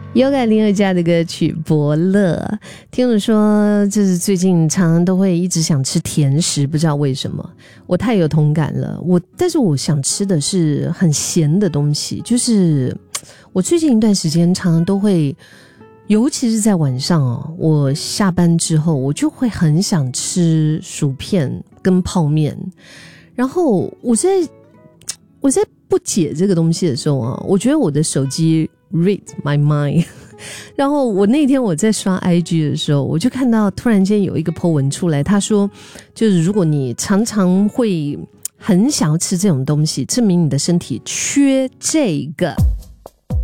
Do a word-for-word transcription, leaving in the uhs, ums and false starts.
有感林宥嘉的歌曲《伯乐》，听我说，就是最近常常都会一直想吃甜食，不知道为什么，我太有同感了。我但是我想吃的是很咸的东西，就是我最近一段时间常常都会，尤其是在晚上哦，我下班之后，我就会很想吃薯片跟泡面。然后我在我在不解这个东西的时候啊，我觉得我的手机read my mind 然后我那天我在刷 I G 的时候，我就看到突然间有一个 po 文出来，他说就是如果你常常会很想要吃这种东西，证明你的身体缺这个